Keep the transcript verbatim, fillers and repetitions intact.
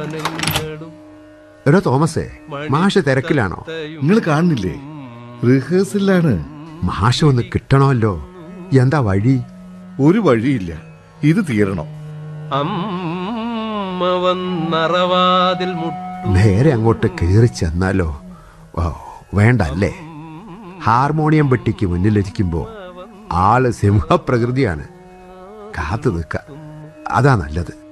എടോ തോമസേ, മാഷ് തിരക്കിലാണോ? നിങ്ങൾ കാണുന്നില്ലേ, റിഹേഴ്സലാണ്. മാഷ ഒന്ന് കിട്ടണമല്ലോ. എന്താ വഴി? ഒരു വഴിയില്ല, ഇത് തീരണം. നേരെ അങ്ങോട്ട് കയറി ചെന്നാലോ? വേണ്ട അല്ലേ? ഹാർമോണിയം പെട്ടിക്ക് മുന്നിലിരിക്കുമ്പോ ആള് സിംഹപ്രകൃതിയാണ്. കാത്തു നിൽക്ക, അതാ നല്ലത്.